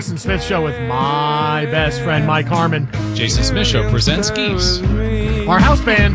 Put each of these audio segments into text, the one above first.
Jason Smith Show with my best friend, Mike Harmon. Jason Smith Show presents Geese. Our house band.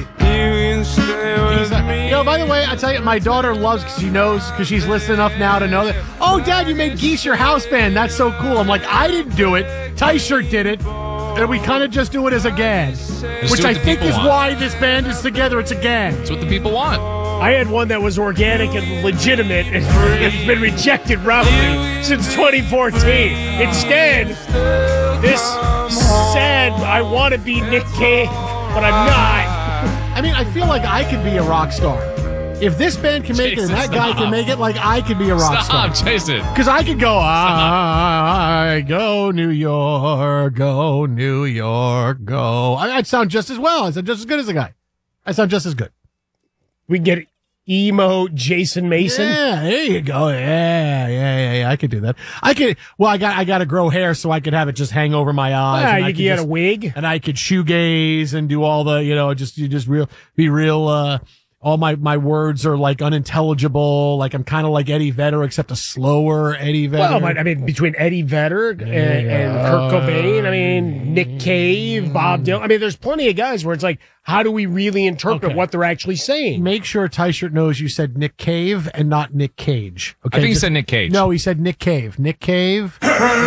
By the way, I tell you, my daughter loves, because she knows, because she's listening enough now to know that, oh, Dad, you made Geese your house band. That's so cool. I'm like, I didn't do it. T-shirt did it. And we kind of just do it as a gag. Which I think is why this band is together. It's a gag. That's what the people want. I had one that was organic and legitimate, and it's been rejected roughly since 2014. Instead, this sad, I want to be Nick Cave, but I'm not. I mean, I feel like I could be a rock star. If this band can make it and that guy can make it, like I could be a rock star. Stop, Jason. Because I could go, I go New York, go New York, go. I'd sound just as well. I sound just as good as the guy. I sound just as good. We get emo Jason Mason. Yeah, there you go. Yeah. I could do that. I could. Well, I got to grow hair so I could have it just hang over my eyes. Yeah, you could get a wig, and I could shoegaze and do all the, be real. All my words are like unintelligible. Like I'm kind of like Eddie Vedder, except a slower Eddie Vedder. Well, I mean, between Eddie Vedder and Kurt Cobain, I mean, Nick Cave, Bob Dylan. I mean, there's plenty of guys where it's like, how do we really interpret what they're actually saying? Make sure T-shirt knows you said Nick Cave and not Nick Cage. Okay, I think he said Nick Cage. No, he said Nick Cave. Nick Cave.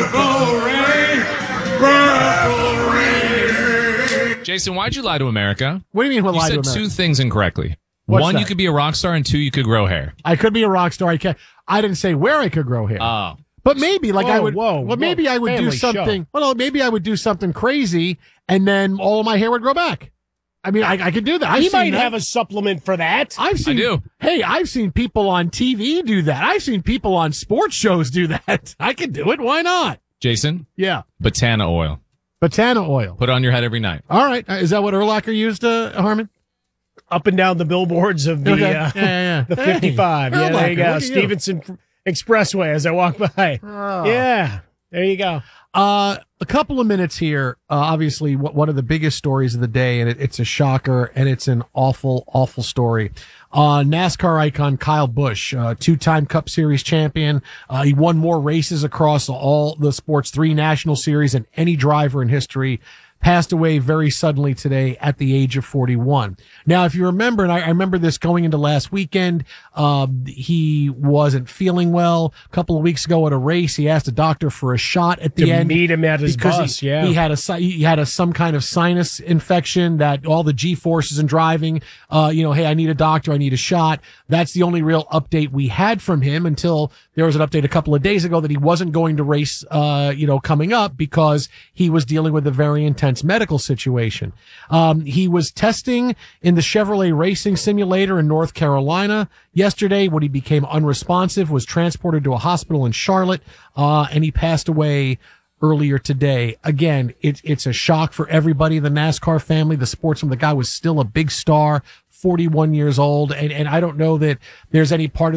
Jason, why'd you lie to America? What do you mean? You lie to said America? two things incorrectly. What's One, that? you could be a rock star, and two, you could grow hair. I could be a rock star. I didn't say where I could grow hair. Oh. But maybe, like I would. Maybe I would do Family something. show. Well, no, maybe I would do something crazy, and then all of my hair would grow back. I mean, I could do that. He might have a supplement for that. I do. Hey, I've seen people on TV do that. I've seen people on sports shows do that. I could do it. Why not? Jason? Yeah. Botana oil. Botana oil. Put it on your head every night. All right. Is that what Urlacher used, Harmon? Up and down the billboards of the the 55. Hey, yeah, there you go. look at you. Stevenson Expressway as I walk by. Oh. Yeah, there you go. A couple of minutes here. Obviously, one of the biggest stories of the day, and it's a shocker, and it's an awful, awful story. NASCAR icon Kyle Busch, two-time Cup Series champion. He won more races across all the sports, 3 national series than any driver in history. Passed away very suddenly today at the age of 41. Now, if you remember, and I remember this going into last weekend, he wasn't feeling well. A couple of weeks ago at a race, he asked a doctor for a shot at the end. To meet him at his bus, he had some kind of sinus infection that all the G-forces in driving, hey, I need a doctor, I need a shot. That's the only real update we had from him until there was an update a couple of days ago that he wasn't going to race, coming up because he was dealing with a very intense medical situation. He was testing in the Chevrolet Racing Simulator in North Carolina yesterday. When he became unresponsive, was transported to a hospital in Charlotte, and he passed away earlier today. Again, it's a shock for everybody in the NASCAR family. The sportsman, the guy was still a big star, 41 years old, and I don't know that there's any part of